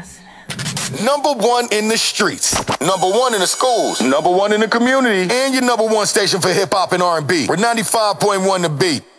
Number one in the streets, number one in the schools, number one in the community, and your number one station for hip hop and R&B. We're 95.1 The Beat.